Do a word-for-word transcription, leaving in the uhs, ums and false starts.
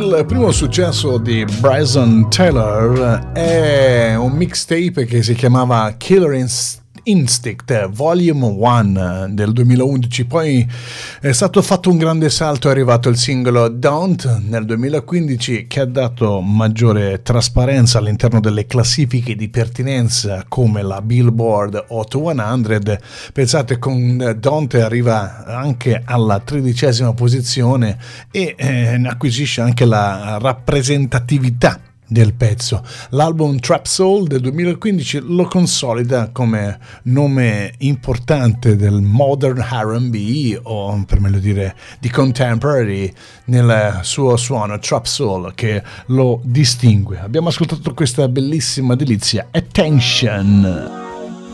Il primo successo di Bryson Tiller è un mixtape che si chiamava Killer Instinct Instinct Volume uno del duemilaundici, poi è stato fatto un grande salto, è arrivato il singolo Don't nel duemilaquindici che ha dato maggiore trasparenza all'interno delle classifiche di pertinenza come la Billboard Hot cento. Pensate, con Don't arriva anche alla tredicesima posizione e eh, acquisisce anche la rappresentatività del pezzo. L'album Trap Soul del duemilaquindici lo consolida come nome importante del modern R and B, o per meglio dire di contemporary, nel suo suono Trap Soul che lo distingue. Abbiamo ascoltato questa bellissima delizia, Attention.